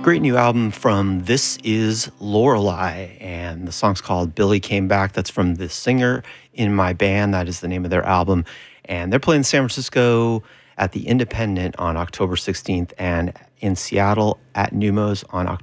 Great new album from This Is Lorelei, and the song's called Billy Came Back. That's from The Singer in My Band. That is the name of their album. And they're playing San Francisco at the Independent on October 16th and in Seattle at Numos on October